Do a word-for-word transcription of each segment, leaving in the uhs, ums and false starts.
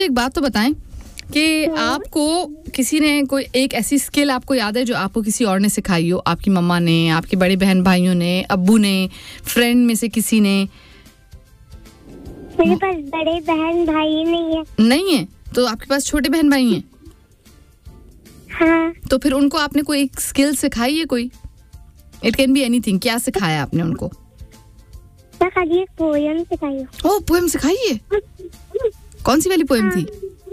एक बात तो बताएं कि आपको किसी ने कोई एक ऐसी स्किल आपको याद है जो आपको किसी और ने सिखाई हो, आपकी मम्मा ने, आपकी बड़े बहन भाइयों ने, अब्बू ने, फ्रेंड में से किसी ने? मेरे पास बड़े बहन भाई नहीं है। नहीं है? तो आपके पास छोटे बहन भाई हैं? हाँ। तो फिर उनको आपने कोई एक स्किल सिखाई है कोई? It can be anything. क्या सिखाया आपने उनको? मैं खाली एक पोएम सिखाई हूँ। ओह, पोएम सिखाई है? कौन सी वाली पोएम हाँ। थी?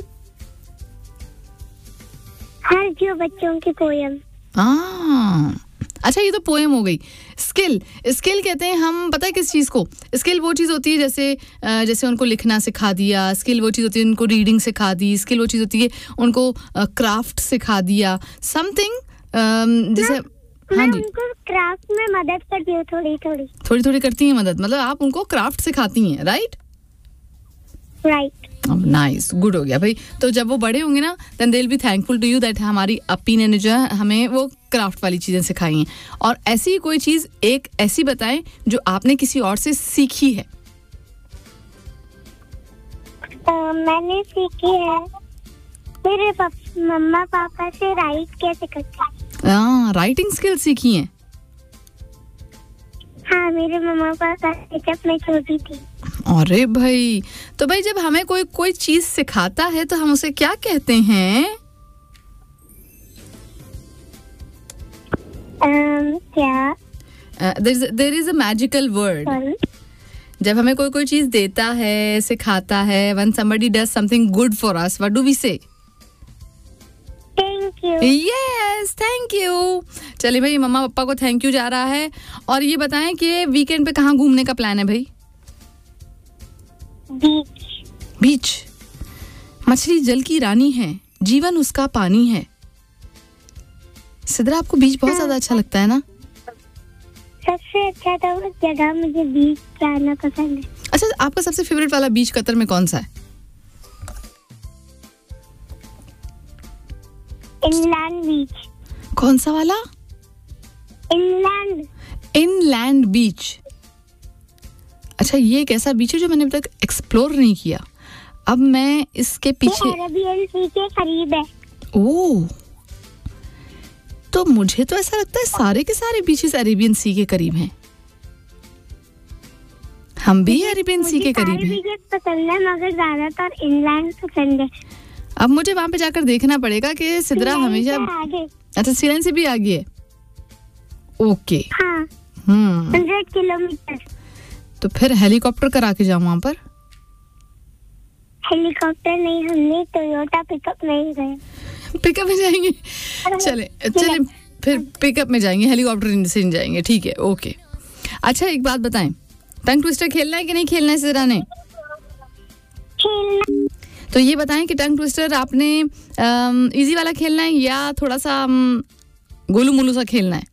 हर जो बच्चों की पोएम। हाँ, अच्छा, ये तो पोएम हो गई। स्किल स्किल कहते हैं हम, पता है किस चीज़ को? स्किल वो चीज़ होती है जैसे जैसे उनको लिखना सिखा दिया, स्किल वो चीज़ होती है उनको रीडिंग सिखा दी, स्किल वो चीज़ होती है उनको क्राफ्ट सिखा दिया, समथिंग जैसे। हाँ मैं जी, उनको क्राफ्ट में मदद करती हूँ, थोड़ी थोड़ी थोड़ी थोड़ी करती हैं मदद, मतलब आप उनको क्राफ्ट सिखाती हैं, राइट? राइट। नाइस, गुड हो गया भाई। तो जब वो बड़े होंगे ना, then they will be thankful to you that हमारी अपी ने जो है हमें वो क्राफ्ट वाली चीजें सिखाई हैं। और ऐसी कोई चीज एक ऐसी बताएं जो आपने किसी और से सीखी है। uh, मैंने सीखी है मेरे मम्मा पापा से राइट कैसे करते हैं। हाँ, राइटिंग स्किल सीखी हैं? हाँ, मेरे मम्मा पापा जब मैं छोटी थी। अरे भाई, तो भाई जब हमें कोई कोई चीज सिखाता है तो हम उसे क्या कहते हैं? um, क्या? There is a magical word. जब हमें कोई कोई चीज देता है, सिखाता है, when somebody does something good for us, what do we say? Thank you. Yes, thank you. चलिए भाई, मम्मा पापा को थैंक यू जा रहा है। और ये बताएं कि वीकेंड पे कहाँ घूमने का प्लान है भाई? बीच। बीच। मछली जल की रानी है, जीवन उसका पानी है। सिद्रा, आपको बीच बहुत ज्यादा अच्छा लगता है ना? सबसे अच्छा तो वो जगह मुझे बीच जाना पसंद है। अच्छा, आपका सबसे फेवरेट वाला बीच कतर में कौन सा है? इनलैंड बीच। कौन सा वाला? इनलैंड। इनलैंड बीच। अच्छा, ये एक ऐसा बीच है जो मैंने अभी तक एक्सप्लोर नहीं किया। अब मैं इसके पीछे, अरेबियन सी के करीब है। ओह, तो मुझे तो ऐसा लगता है सारे के सारे बीचेस अरेबियन सी के करीब हैं। हम भी अरेबियन सी के करीब हैं। मुझे पसंद है मगर ज्यादातर इनलैंड पसंद है। अब मुझे वहां पे जाकर देखना पड़ेगा कि सिद्रा हमेशा। अच्छा, सीलन से भी आगे है? ओके। हाँ, हम्म हंड्रेड किलोमीटर। तो फिर हेलीकॉप्टर करा के जाऊं वहां पर? हेलीकॉप्टर नहीं, हमने टोयोटा पिकअप नहीं गए। पिकअप में जाएंगे? चले चले फिर पिकअप में जाएंगे, हेलीकॉप्टर से नहीं जाएंगे। ठीक है, ओके। अच्छा, एक बात बताएं, टंग ट्विस्टर खेलना है कि नहीं खेलना है सिद्रा ने? खेलना। तो ये बताएं कि टंग ट्विस्टर आपने इजी वाला खेलना है या थोड़ा सा गोलू मोलू सा खेलना है?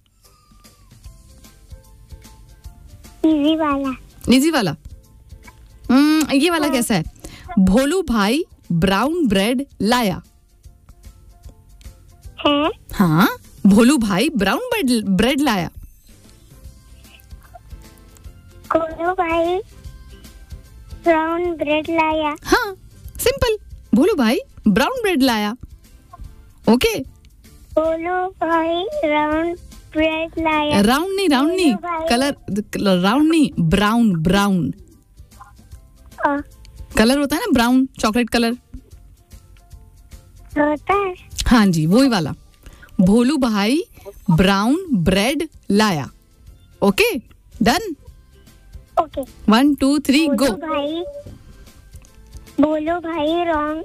इजी वाला। इजी वाला। हम्म ये वाला कैसा है? भोलू भाई ब्राउन ब्रेड लाया। है? हाँ, भोलू भाई ब्राउन ब्रेड ब्रेड लाया। भोलू भाई ब्राउन ब्रेड लाया। हाँ, सिंपल। भोलू भाई ब्राउन ब्रेड लाया। ओके। भोलू भाई राउंड ब्रेड लाया। राउंड नहीं, राउंड नहीं, कलर राउंड नहीं, ब्राउन ब्राउन कलर होता है ना, ब्राउन चॉकलेट कलर होता है। हाँ जी, वही वाला। भोलू भाई ब्राउन ब्रेड लाया। Okay, done. Okay, one two three go. भाई बोलो भाई रॉन्ग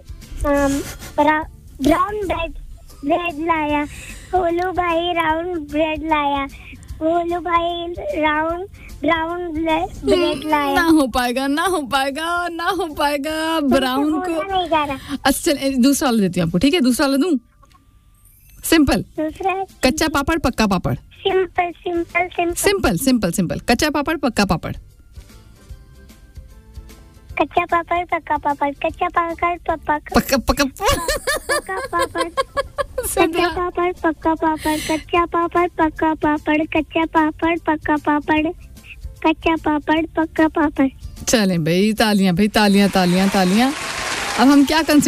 ब्राउन ब्रेड ब्रेड लाया। बोलो भाई राउंड ब्रेड लाया। बोलो भाई राउंड ब्राउन ब्रेड लाया। ना हो पाएगा, ना हो पाएगा, ना हो पाएगा। ब्राउन को नहीं जा रहा। अच्छा, चल दूसरा वाला देती हूँ आपको। ठीक है, दूसरा वाला दूं? सिंपल। दूसरा कच्चा पापड़ पक्का पापड़। Simple simple simple simple simple simple कच्चा पापड़ पक्का पापड़। कच्चा पापड़ पक्का पापड़। कच्चा पापड़ पक्का पक्का पक्का पक्का पापड़। कच्चा पापड़ पक्का पापड़। कच्चा पापड़ पक्का पापड़। कच्चा पापड़ पक्का पापड़। कच्चा पापड़ पक्का पापड़। चलें भाई, तालियां भाई, तालियां तालियां तालियां। अब हम क्या कंसिडर